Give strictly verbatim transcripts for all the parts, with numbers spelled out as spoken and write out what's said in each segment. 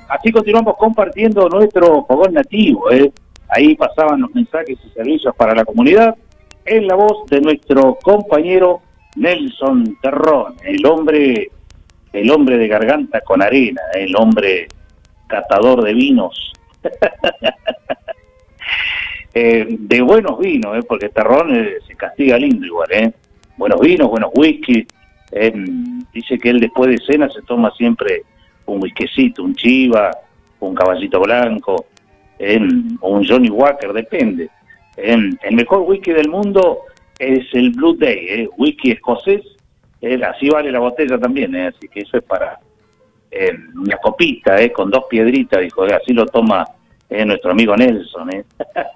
así continuamos compartiendo nuestro fogón nativo, ¿eh? Ahí pasaban los mensajes y servicios para la comunidad, en la voz de nuestro compañero Nelson Terrón, el hombre, el hombre de garganta con arena, el hombre catador de vinos, eh, de buenos vinos, ¿eh? Porque Terrón eh, se castiga lindo igual, ¿eh? Buenos vinos, buenos whisky, eh, dice que él después de cena se toma siempre un whiskycito, un Chiva, un Caballito Blanco, eh, o un Johnny Walker, depende. Eh, el mejor whisky del mundo es el Blue Day, eh, whisky escocés, eh, así vale la botella también, eh, así que eso es para eh, una copita, eh, con dos piedritas, dijo, eh, así lo toma eh, nuestro amigo Nelson. Eh.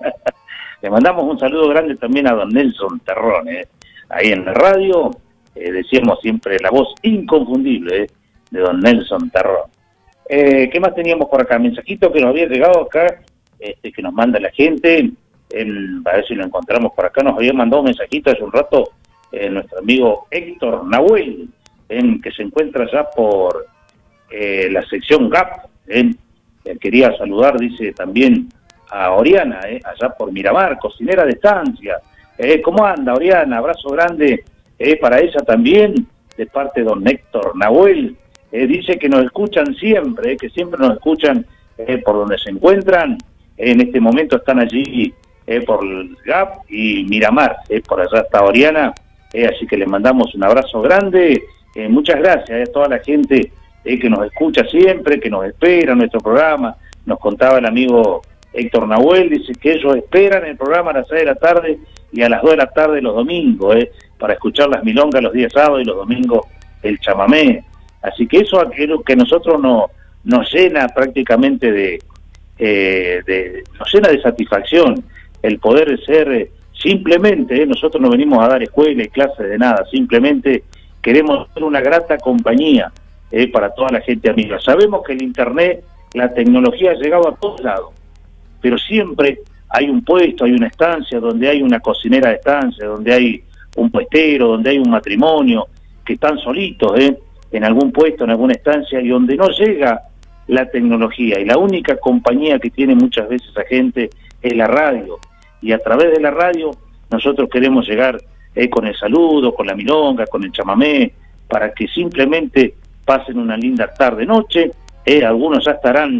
Le mandamos un saludo grande también a don Nelson Terrón, eh, ahí en la radio, eh, decíamos siempre la voz inconfundible eh, de don Nelson Terrón. Eh, ¿Qué más teníamos por acá? Mensajito que nos había llegado acá, este, que nos manda la gente. El, a ver si lo encontramos por acá, nos había mandado un mensajito hace un rato eh, nuestro amigo Héctor Nahuel, en, que se encuentra allá por eh, la sección G A P. Eh, eh, quería saludar, dice también a Oriana, eh, allá por Miramar, cocinera de estancia. Eh, ¿Cómo anda, Oriana? Abrazo grande eh, para ella también, de parte de don Héctor Nahuel. Eh, dice que nos escuchan siempre, eh, que siempre nos escuchan eh, por donde se encuentran. Eh, en este momento están allí Eh, por el G A P y Miramar, eh, por allá está Oriana, eh, así que le mandamos un abrazo grande, eh, muchas gracias eh, a toda la gente eh, que nos escucha siempre, que nos espera en nuestro programa. Nos contaba el amigo Héctor Nahuel, dice que ellos esperan el programa a las seis de la tarde y a las dos de la tarde los domingos, eh, para escuchar las milongas los días sábados y los domingos el chamamé, así que eso es lo que a nosotros no, nos llena prácticamente de, eh, de, nos llena de satisfacción, el poder ser eh, simplemente, eh, nosotros no venimos a dar escuela y clases de nada, simplemente queremos ser una grata compañía eh, para toda la gente amiga. Sabemos que el internet, la tecnología ha llegado a todos lados, pero siempre hay un puesto, hay una estancia, donde hay una cocinera de estancia, donde hay un puestero, donde hay un matrimonio, que están solitos eh, en algún puesto, en alguna estancia, y donde no llega la tecnología, y la única compañía que tiene muchas veces a gente es la radio. Y a través de la radio nosotros queremos llegar eh, con el saludo, con la milonga, con el chamamé, para que simplemente pasen una linda tarde-noche. Eh, algunos ya estarán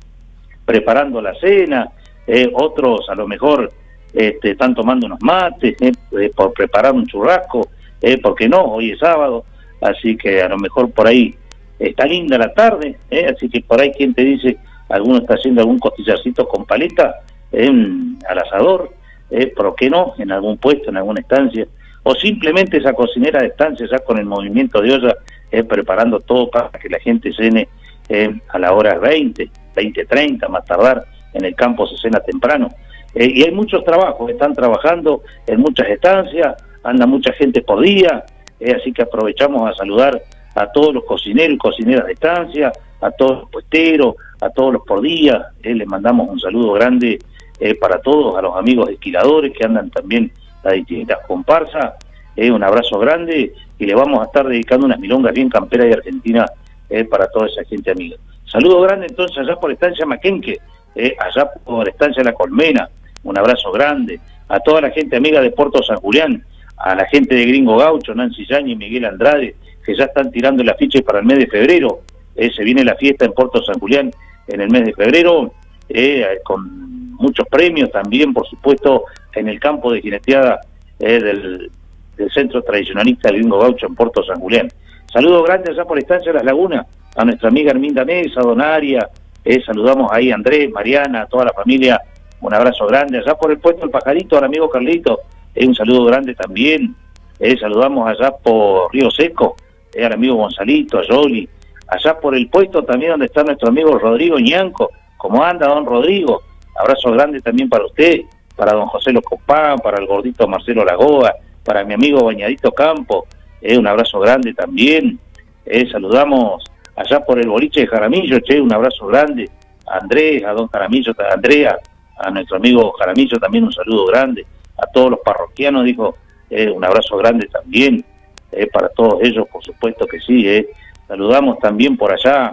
preparando la cena, eh, otros a lo mejor este, están tomando unos mates, eh, eh, por preparar un churrasco, eh, porque no, hoy es sábado, así que a lo mejor por ahí está linda la tarde, eh, así que por ahí quien te dice, alguno está haciendo algún costillarcito con paleta, Eh, al asador, eh, ¿por qué no? En algún puesto, en alguna estancia, o simplemente esa cocinera de estancia ya con el movimiento de olla, eh, preparando todo para que la gente cene eh, a la hora veinte, veinte treinta, más tardar, en el campo se cena temprano, eh, y hay muchos trabajos, están trabajando en muchas estancias, anda mucha gente por día, eh, así que aprovechamos a saludar a todos los cocineros y cocineras de estancia, a todos los puesteros, a todos los por día, eh, les mandamos un saludo grande Eh, para todos, a los amigos esquiladores que andan también las distintas comparsas, eh, un abrazo grande, y le vamos a estar dedicando unas milongas bien camperas de Argentina eh, para toda esa gente amiga. Saludo grande entonces allá por Estancia Maquenque, eh, allá por Estancia La Colmena, un abrazo grande, a toda la gente amiga de Puerto San Julián, a la gente de Gringo Gaucho, Nancy Yañez y Miguel Andrade, que ya están tirando el afiche para el mes de febrero, eh, se viene la fiesta en Puerto San Julián en el mes de febrero, eh, con muchos premios también, por supuesto, en el campo de jineteada eh, del, del centro tradicionalista del Gringo Gaucho en Puerto San Julián. Saludos grandes allá por Estancia Las Lagunas, a nuestra amiga Herminda Mesa, Donaria, eh, saludamos ahí a Andrés, Mariana, a toda la familia, un abrazo grande. Allá por el puesto El Pajarito, al amigo Carlito, eh, un saludo grande también. Eh, saludamos allá por Río Seco, eh, al amigo Gonzalito, a Yoli. Allá por el puesto también donde está nuestro amigo Rodrigo Ñanco. ¿Cómo anda, don Rodrigo? Abrazo grande también para usted, para don José Locopán, para el gordito Marcelo Lagoa, para mi amigo Bañadito Campo, eh, un abrazo grande también. Eh, saludamos allá por el boliche de Jaramillo, che, un abrazo grande a Andrés, a don Jaramillo, a Andrea, a nuestro amigo Jaramillo también un saludo grande, a todos los parroquianos, dijo, eh, un abrazo grande también, eh, para todos ellos, por supuesto que sí. Eh. Saludamos también por allá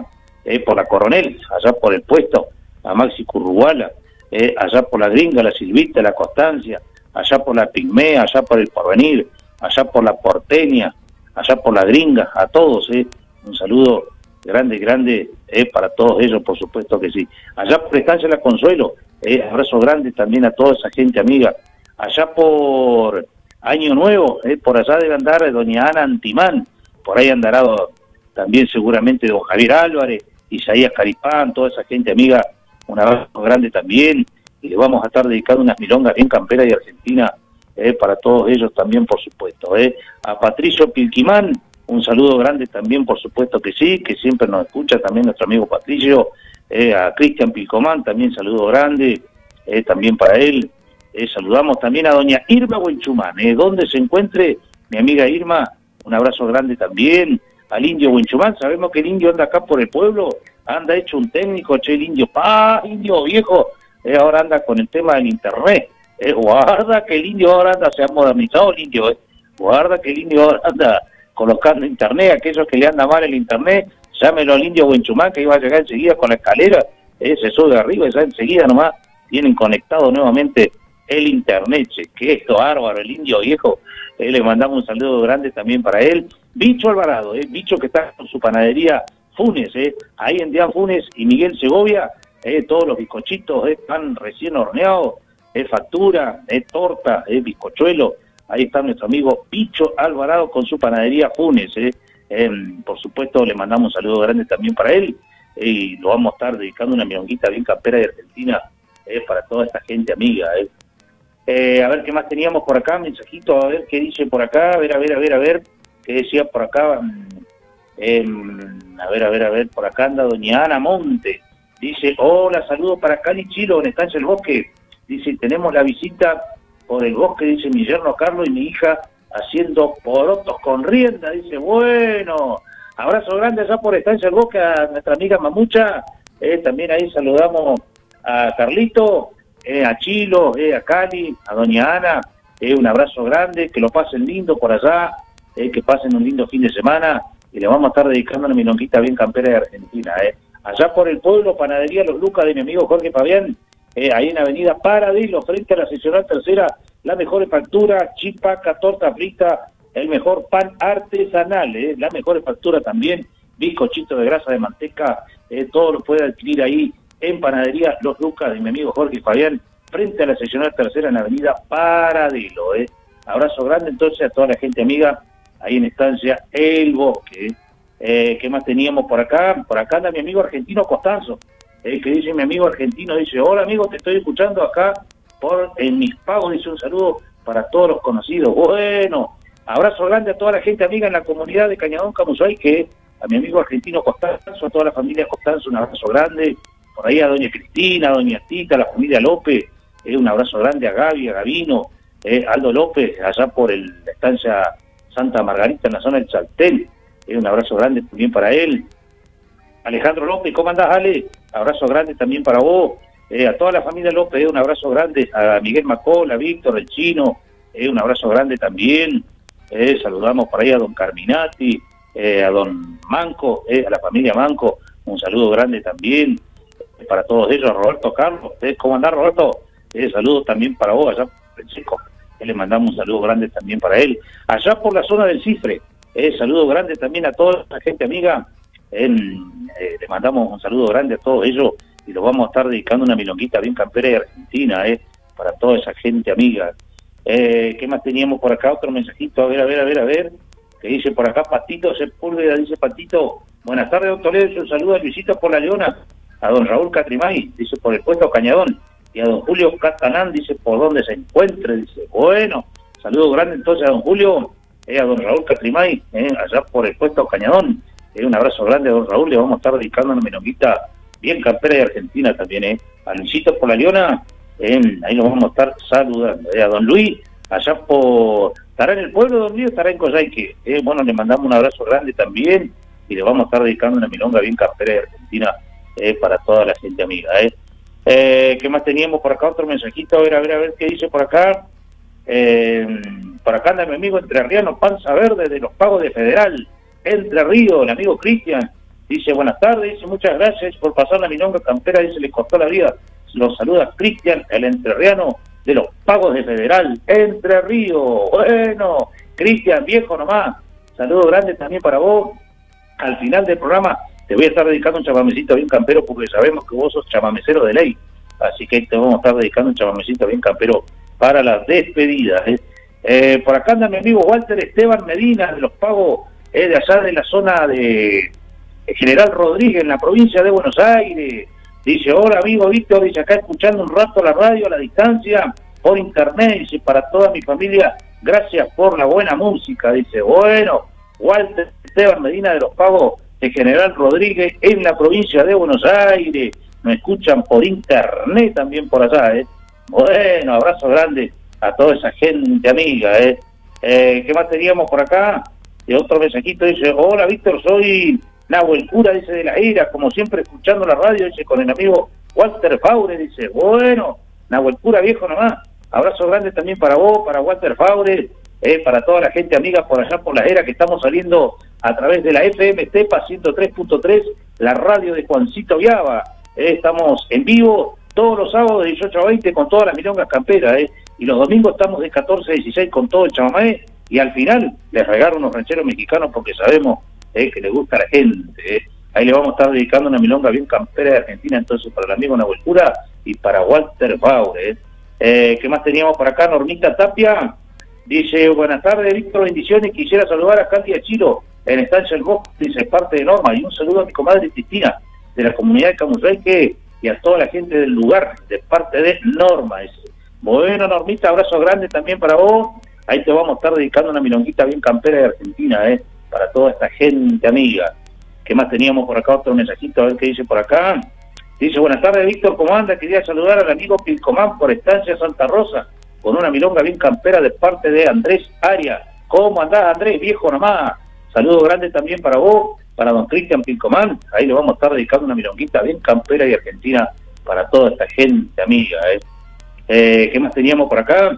eh, por la Coronel, allá por el puesto, a Maxi Curruguala, eh, allá por la Gringa, la Silvita, la Constancia, allá por la Pigmea, allá por el Porvenir, allá por la Porteña, allá por la Gringa, a todos, eh, un saludo grande, grande, eh, para todos ellos, por supuesto que sí. Allá por Estancia La Consuelo, eh, abrazo grande también a toda esa gente amiga. Allá por Año Nuevo, eh, por allá debe andar doña Ana Antimán, por ahí andará también seguramente don Javier Álvarez, Isaías Caripán, toda esa gente amiga, un abrazo grande también, y le vamos a estar dedicando unas milongas bien camperas de Argentina, eh, para todos ellos también, por supuesto. Eh. A Patricio Pilquimán, un saludo grande también, por supuesto que sí, que siempre nos escucha también nuestro amigo Patricio. Eh, a Cristian Pilcomán también saludo grande, eh, también para él. Eh, saludamos también a doña Irma Huenchumán, eh, donde se encuentre mi amiga Irma, un abrazo grande también. Al indio Huenchumán, sabemos que el indio anda acá por el pueblo, anda hecho un técnico, che, el indio, pa, indio viejo, eh, ahora anda con el tema del internet. Eh, guarda que el indio ahora anda, se ha modernizado el indio, eh, guarda que el indio ahora anda colocando internet, aquellos que le anda mal el internet, llámelo al indio Huenchumán que iba a llegar enseguida con la escalera, eh, se sube arriba y ya enseguida nomás tienen conectado nuevamente el internet, che, que esto bárbaro, el indio viejo, eh, le mandamos un saludo grande también para él. Bicho Alvarado, eh, Bicho que está con su panadería Funes, eh, ahí en Dian Funes y Miguel Segovia, eh, todos los bizcochitos, eh, pan recién horneados, eh, factura, eh, torta, eh, bizcochuelo. Ahí está nuestro amigo Bicho Alvarado con su panadería Funes. Eh. Eh, por supuesto, le mandamos un saludo grande también para él. Eh, y lo vamos a estar dedicando una milonguita bien campera de Argentina, eh, para toda esta gente amiga. Eh. Eh, a ver qué más teníamos por acá, mensajito, a ver qué dice por acá, a ver, a ver, a ver, a ver, qué decía por acá. Eh, a ver, a ver, a ver, por acá anda doña Ana Monte. Dice, hola, saludos para Cali Chilo, en Estancia del Bosque. Dice, tenemos la visita por el bosque, dice mi yerno Carlos y mi hija haciendo porotos con rienda, dice, bueno, abrazo grande allá por Estancia del Bosque a nuestra amiga Mamucha, eh, también ahí saludamos a Carlito, eh, a Chilo, eh, a Cali, a doña Ana, eh, un abrazo grande, que lo pasen lindo por allá, eh, que pasen un lindo fin de semana, y le vamos a estar dedicando una milonguita bien campera de Argentina, eh. Allá por el pueblo, Panadería Los Lucas de mi amigo Jorge Fabián, Eh, ahí en Avenida Paradelo, frente a la seccional tercera, la mejor factura, chipaca, torta frita, el mejor pan artesanal, eh, la mejor factura también, bizcochito de grasa de manteca, eh, todo lo puede adquirir ahí en Panadería Los Lucas de mi amigo Jorge Fabián, frente a la seccional tercera en Avenida Paradelo. Eh. Abrazo grande entonces a toda la gente amiga, ahí en Estancia El Bosque. Eh, ¿Qué más teníamos por acá? Por acá anda mi amigo argentino Costanzo. Eh, que dice mi amigo argentino, dice, hola amigo, te estoy escuchando acá por en mis pagos, dice un saludo para todos los conocidos. Bueno, abrazo grande a toda la gente amiga en la comunidad de Cañadón Camusay, que a mi amigo argentino Costanzo, a toda la familia Costanzo, un abrazo grande, por ahí a doña Cristina, a doña Tita, a la familia López, eh, un abrazo grande a Gaby, a Gavino, eh, Aldo López, allá por el, la estancia Santa Margarita en la zona del Chaltén, eh, un abrazo grande también para él. Alejandro López, ¿cómo andás, Ale? Abrazo grande también para vos, eh, a toda la familia López, eh, un abrazo grande, a Miguel Macola, a Víctor, el Chino, eh, un abrazo grande también, eh, saludamos por ahí a don Carminati, eh, a don Manco, eh, a la familia Manco, un saludo grande también, eh, para todos ellos, a Roberto Carlos, eh, ¿cómo andás, Roberto? Eh, saludos también para vos, allá Francisco, eh, le mandamos un saludo grande también para él, allá por la zona del Cifre, eh, saludo grande también a toda la gente amiga. En, eh, le mandamos un saludo grande a todos ellos y lo vamos a estar dedicando una milonguita bien campera de Argentina, eh, para toda esa gente amiga. Eh, ¿Qué más teníamos por acá? Otro mensajito, a ver, a ver, a ver, a ver, que dice por acá Patito Sepúlveda, dice Patito, buenas tardes, don Toledo, un saludo a Luisito por la Leona, a don Raúl Catrimay, dice por el puesto Cañadón, y a don Julio Catanán, dice por donde se encuentre, dice, bueno, saludo grande entonces a don Julio, eh, a don Raúl Catrimay, eh, allá por el puesto Cañadón. Eh, un abrazo grande a don Raúl, le vamos a estar dedicando una milonguita bien campera de Argentina también, eh. A Luisito por la Leona, eh, ahí lo vamos a estar saludando. Eh. A don Luis, allá por... ¿Estará en el pueblo, don Luis? ¿Estará en Coyhaique? Eh, bueno, le mandamos un abrazo grande también y le vamos a estar dedicando una milonga bien campera de Argentina, eh, para toda la gente amiga. Eh. Eh, ¿Qué más teníamos por acá? Otro mensajito, a ver, a ver, a ver qué dice por acá. Eh, por acá anda mi amigo entrerriano Panza Verde de los Pagos de Federal. Entre Ríos, el amigo Cristian, dice buenas tardes, dice muchas gracias por pasar la milonga campera, dice les costó la vida. Los saluda Cristian, el entrerriano de los Pagos de Federal, Entre Ríos. Bueno, Cristian, viejo nomás, saludo grande también para vos. Al final del programa te voy a estar dedicando un chamamecito bien campero, porque sabemos que vos sos chamamecero de ley, así que te vamos a estar dedicando un chamamecito bien campero para las despedidas. ¿eh? Eh, por acá anda mi amigo Walter Esteban Medina, de los Pagos, eh, de allá de la zona de General Rodríguez, en la provincia de Buenos Aires. Dice, hola amigo Víctor, dice acá escuchando un rato la radio a la distancia, por internet, dice, para toda mi familia, gracias por la buena música. Dice, bueno, Walter Esteban Medina de los Pagos de General Rodríguez, en la provincia de Buenos Aires, me escuchan por internet también por allá, ¿eh? Bueno, abrazo grande a toda esa gente amiga, ¿eh? eh ¿Qué más teníamos por acá? Y otro mensajito dice, hola Víctor, soy Nahuel Cura, dice, de la Ira, como siempre escuchando la radio, dice, con el amigo Walter Faure, dice, bueno, Nahuel Cura, viejo nomás, abrazo grande también para vos, para Walter Faure, eh, para toda la gente amiga por allá por la Era, que estamos saliendo a través de la F M Tepa ciento tres punto tres, la radio de Juancito Viaba, eh, estamos en vivo todos los sábados de dieciocho a veinte con todas las milongas camperas, eh, y los domingos estamos de catorce a dieciséis con todo el chamamé, y al final les regalo unos rancheros mexicanos porque sabemos Eh, que le gusta a la gente. Eh. Ahí le vamos a estar dedicando una milonga bien campera de Argentina, entonces para el amigo Nahuel Cura y para Walter Faure. Eh. Eh, ¿Qué más teníamos por acá? Normita Tapia dice, buenas tardes Víctor, bendiciones, quisiera saludar a Katia Chilo en Estancia El Bosque, dice, parte de Norma, y un saludo a mi comadre Cristina de la comunidad de Camusreque y a toda la gente del lugar, de parte de Norma. Dice. Bueno, Normita, abrazo grande también para vos, ahí te vamos a estar dedicando una milonguita bien campera de Argentina, eh para toda esta gente amiga. ¿Qué más teníamos por acá? Otro mensajito, a ver qué dice por acá. Dice, buenas tardes Víctor, ¿cómo anda? Quería saludar al amigo Pilcomán por Estancia Santa Rosa, con una milonga bien campera de parte de Andrés Arias. ¿Cómo andás, Andrés, viejo nomás? Saludo grande también para vos, para don Cristian Pilcomán, ahí le vamos a estar dedicando una milonguita bien campera y argentina para toda esta gente amiga. ¿eh? Eh, ¿Qué más teníamos por acá?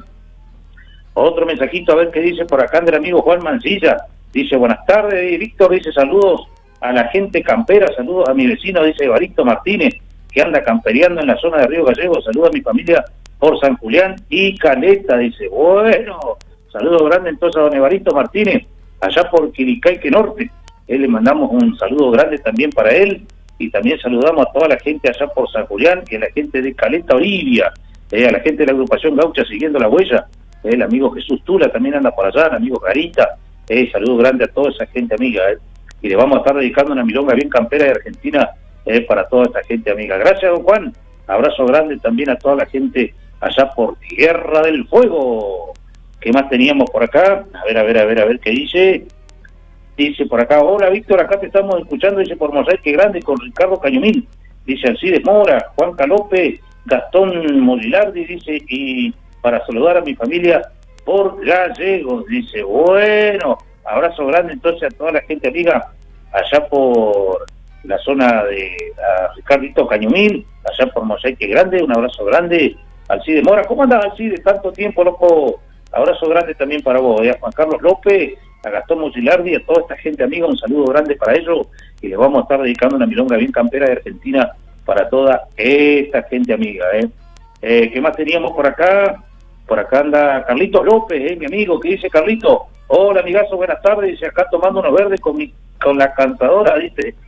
Otro mensajito, a ver qué dice por acá del amigo Juan Mancilla. Dice, buenas tardes, Víctor, dice, saludos a la gente campera, saludos a mi vecino, dice Evaristo Martínez, que anda campereando en la zona de Río Gallegos, saludos a mi familia por San Julián y Caleta, dice, bueno, saludos grande entonces a don Evaristo Martínez, allá por Quiricaique Norte, eh, le mandamos un saludo grande también para él, y también saludamos a toda la gente allá por San Julián, que es la gente de Caleta Olivia, eh, a la gente de la agrupación Gaucha siguiendo la huella, eh, el amigo Jesús Tula también anda por allá, el amigo Carita. Eh, saludo grande a toda esa gente amiga, eh, y le vamos a estar dedicando una milonga bien campera de Argentina eh, para toda esta gente amiga. Gracias, don Juan. Abrazo grande también a toda la gente allá por Tierra del Fuego. ¿Qué más teníamos por acá? A ver, a ver, a ver, a ver qué dice. Dice por acá, hola Víctor, acá te estamos escuchando, dice por Mosaique Grande con Ricardo Cañumín. Dice Alcides Mora, Juan López, Gastón Molilardi, dice, y para saludar a mi familia por Gallegos, dice, bueno, abrazo grande entonces a toda la gente amiga allá por la zona de a Ricardito Cañumín, allá por Mosaique Grande, un abrazo grande, Alcide Mora, ¿cómo andas Alcide? Tanto tiempo, loco, abrazo grande también para vos, ¿eh? A Juan Carlos López, a Gastón Mosilardi, a toda esta gente amiga, un saludo grande para ellos, y les vamos a estar dedicando una milonga bien campera de Argentina para toda esta gente amiga, ¿eh? Eh, ¿Qué más teníamos por acá? Por acá anda Carlitos López, eh, mi amigo, que dice Carlito, hola amigazo, buenas tardes, dice acá tomando unos verdes con mi con la cantadora, dice,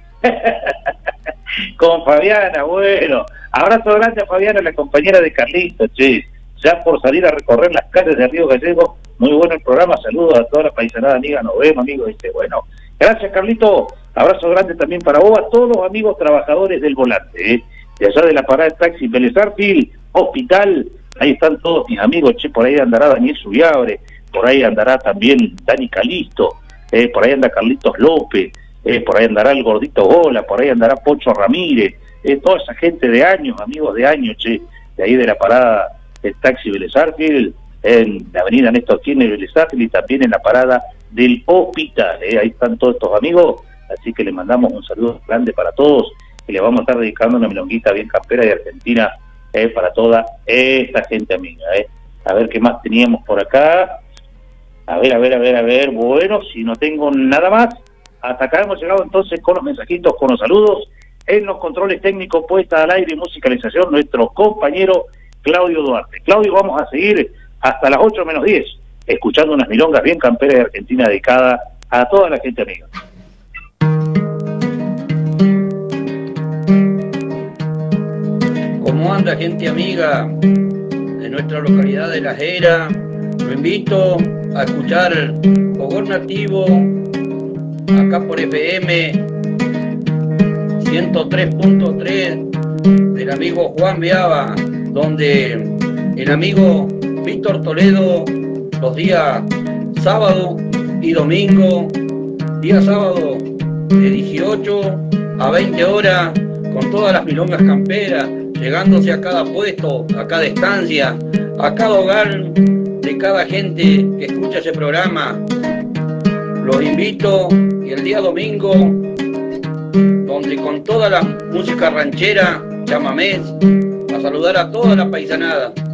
con Fabiana, bueno, abrazo grande a Fabiana, la compañera de Carlitos, che, ya por salir a recorrer las calles de Río Gallegos, muy bueno el programa, saludos a toda la paisanada amiga, nos vemos amigo, dice, bueno, gracias Carlito, abrazo grande también para vos, a todos los amigos trabajadores del volante, eh, de allá de la parada de taxi, Vélez Arfield, Hospital, ahí están todos mis amigos, che, por ahí andará Daniel Subiabre, por ahí andará también Dani Calisto, eh, por ahí anda Carlitos López, eh, por ahí andará el Gordito Gola, por ahí andará Pocho Ramírez, eh, toda esa gente de años, amigos de años, che, de ahí de la parada del taxi Vélez Arfield, en la avenida Néstor Kirchner Vélez Arfield y también en la parada del Hospital, eh, ahí están todos estos amigos, así que les mandamos un saludo grande para todos y le vamos a estar dedicando una milonguita bien campera de Argentina eh, para toda esta gente amiga. Eh. A ver qué más teníamos por acá. A ver, a ver, a ver, a ver. Bueno, si no tengo nada más, hasta acá hemos llegado entonces con los mensajitos, con los saludos. En los controles técnicos, puesta al aire y musicalización, nuestro compañero Claudio Duarte. Claudio, vamos a seguir hasta las ocho menos diez, escuchando unas milongas bien camperas de Argentina dedicadas a toda la gente amiga. ¿Cómo anda, gente amiga de nuestra localidad de La Jera? Lo invito a escuchar Fogón Nativo acá por F M ciento tres punto tres del amigo Juan Beaba, donde el amigo Víctor Toledo los días sábado y domingo, día sábado de dieciocho a veinte horas, con todas las milongas camperas, llegándose a cada puesto, a cada estancia, a cada hogar de cada gente que escucha ese programa. Los invito, y el día domingo, donde con toda la música ranchera, chamamés, a saludar a toda la paisanada.